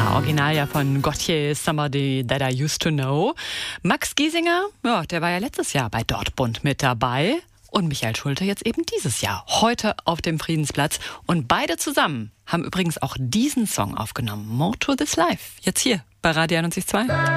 Original ja von Gotye, Somebody That I Used to Know. Max Giesinger, ja, der war ja letztes Jahr bei Dortmund mit dabei. Und Michael Schulte jetzt eben dieses Jahr, heute auf dem Friedensplatz. Und beide zusammen haben übrigens auch diesen Song aufgenommen, More to This Life. Jetzt hier bei Radio 91.2.